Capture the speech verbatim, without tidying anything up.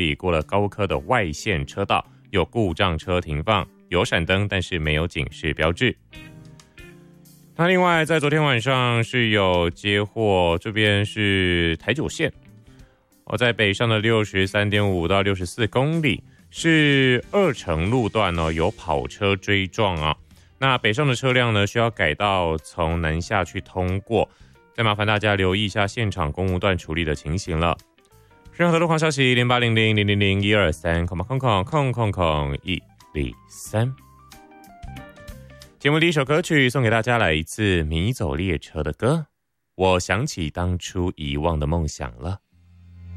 里，过了高科的外线车道，有故障车停放，有闪灯，但是没有警示标志。那另外在昨天晚上是有接获，这边是台九线，我在北上的 六十三点五 到六十四公里，是二城路段呢有跑车追撞啊。那北上的车辆呢需要改道从南下去通过，再麻烦大家留意一下现场公务段处理的情形了。任何的路况消息零八零零零零零一二三空空空空空空一零三。节目第一首歌曲送给大家，来一次迷走列车的歌，我想起当初遗忘的梦想了。